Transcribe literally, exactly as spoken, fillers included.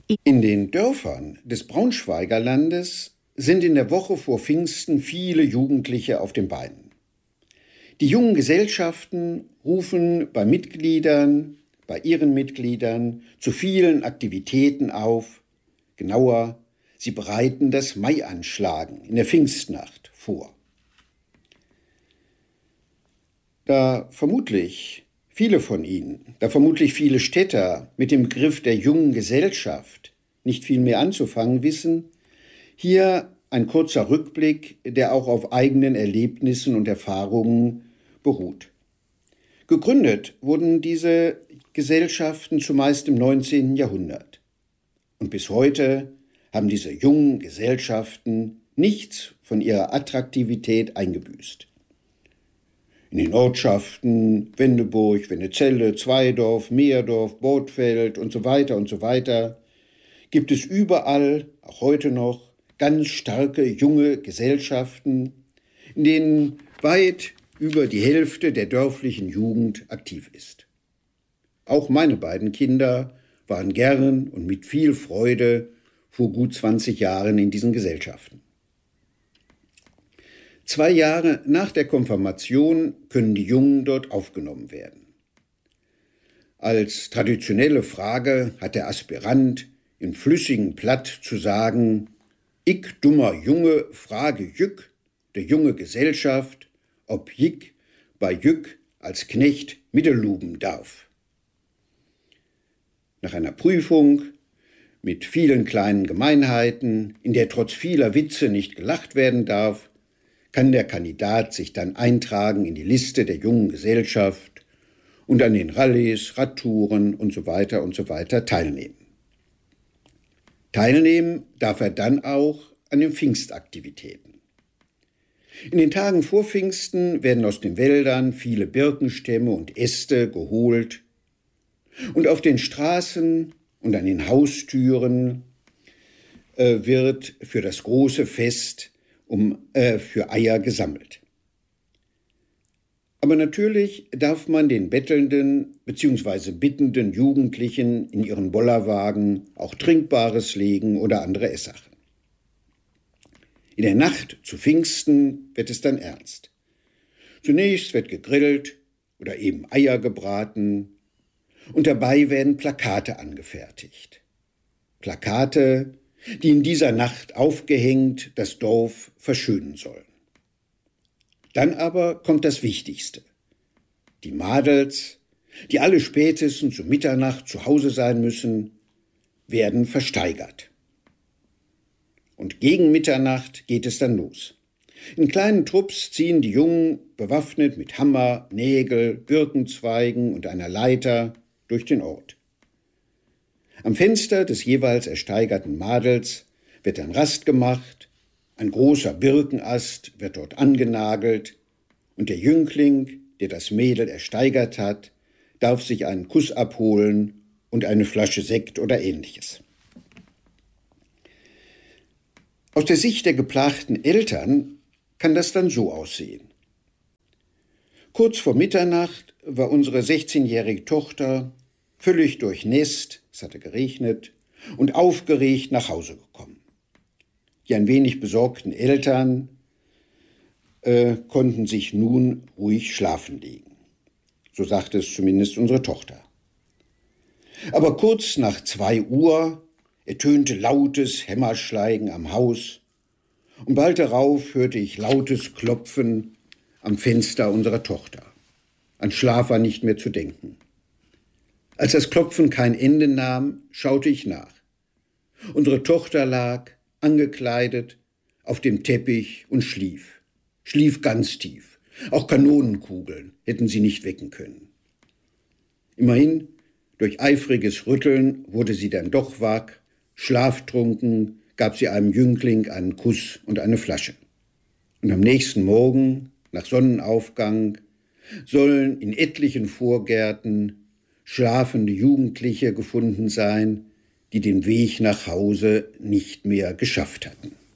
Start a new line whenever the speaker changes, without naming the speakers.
In den Dörfern des Braunschweiger Landes sind in der Woche vor Pfingsten viele Jugendliche auf den Beinen. Die jungen Gesellschaften rufen bei Mitgliedern, bei ihren Mitgliedern zu vielen Aktivitäten auf. Genauer, sie bereiten das Maianschlagen in der Pfingstnacht vor. Da vermutlich viele von Ihnen, da vermutlich viele Städter mit dem Begriff der jungen Gesellschaft nicht viel mehr anzufangen wissen, hier ein kurzer Rückblick, der auch auf eigenen Erlebnissen und Erfahrungen beruht. Gegründet wurden diese Gesellschaften zumeist im neunzehnten Jahrhundert. Und bis heute haben diese jungen Gesellschaften nichts von ihrer Attraktivität eingebüßt. In den Ortschaften Wendeburg, Wennezelle, Zweidorf, Meerdorf, Bortfeld und so weiter und so weiter gibt es überall, auch heute noch, ganz starke junge Gesellschaften, in denen weit über die Hälfte der dörflichen Jugend aktiv ist. Auch meine beiden Kinder waren gern und mit viel Freude vor gut zwanzig Jahren in diesen Gesellschaften. Zwei Jahre nach der Konfirmation können die Jungen dort aufgenommen werden. Als traditionelle Frage hat der Aspirant in flüssigem Platt zu sagen: Ich, dummer Junge, frage Jück, der junge Gesellschaft, ob Jick bei Jück als Knecht mitteluben darf. Nach einer Prüfung mit vielen kleinen Gemeinheiten, in der trotz vieler Witze nicht gelacht werden darf, kann der Kandidat sich dann eintragen in die Liste der jungen Gesellschaft und an den Rallyes, Radtouren und so weiter und so weiter teilnehmen. Teilnehmen darf er dann auch an den Pfingstaktivitäten. In den Tagen vor Pfingsten werden aus den Wäldern viele Birkenstämme und Äste geholt und auf den Straßen und an den Haustüren äh, wird für das große Fest um, äh, für Eier gesammelt. Aber natürlich darf man den bettelnden bzw. bittenden Jugendlichen in ihren Bollerwagen auch Trinkbares legen oder andere Esssachen. In der Nacht zu Pfingsten wird es dann ernst. Zunächst wird gegrillt oder eben Eier gebraten und dabei werden Plakate angefertigt. Plakate, die in dieser Nacht aufgehängt das Dorf verschönen sollen. Dann aber kommt das Wichtigste. Die Madels, die alle spätestens um Mitternacht zu Hause sein müssen, werden versteigert. Und gegen Mitternacht geht es dann los. In kleinen Trupps ziehen die Jungen, bewaffnet mit Hammer, Nägel, Birkenzweigen und einer Leiter, durch den Ort. Am Fenster des jeweils ersteigerten Madels wird dann Rast gemacht, ein großer Birkenast wird dort angenagelt und der Jüngling, der das Mädel ersteigert hat, darf sich einen Kuss abholen und eine Flasche Sekt oder Ähnliches. Aus der Sicht der geplagten Eltern kann das dann so aussehen. Kurz vor Mitternacht war unsere sechzehnjährige Tochter völlig durchnässt, es hatte geregnet, und aufgeregt nach Hause gekommen. Die ein wenig besorgten Eltern äh, konnten sich nun ruhig schlafen legen. So sagte es zumindest unsere Tochter. Aber kurz nach zwei Uhr ertönte lautes Hämmerschlagen am Haus und bald darauf hörte ich lautes Klopfen am Fenster unserer Tochter. An Schlaf war nicht mehr zu denken. Als das Klopfen kein Ende nahm, schaute ich nach. Unsere Tochter lag, angekleidet, auf dem Teppich und schlief. Schlief ganz tief. Auch Kanonenkugeln hätten sie nicht wecken können. Immerhin, durch eifriges Rütteln wurde sie dann doch wach. Schlaftrunken gab sie einem Jüngling einen Kuss und eine Flasche. Und am nächsten Morgen, nach Sonnenaufgang, sollen in etlichen Vorgärten schlafende Jugendliche gefunden sein, die den Weg nach Hause nicht mehr geschafft hatten.